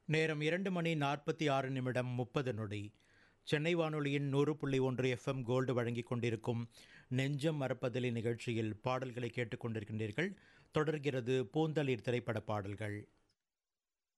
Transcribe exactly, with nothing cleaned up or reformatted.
நேரம் இரண்டு மணி நாற்பத்தி ஆறு நிமிடம் முப்பது நொடி. சென்னை வானொலியின் நூறு புள்ளி ஒன்று எஃப்எம் கோல்டு வழங்கிக் கொண்டிருக்கும் நெஞ்சம் மறப்பதிலே நிகழ்ச்சியில் பாடல்களை கேட்டுக்கொண்டிருக்கின்றீர்கள். தொடர்கிறது பூந்தளிர் திரைப்பட பாடல்கள்.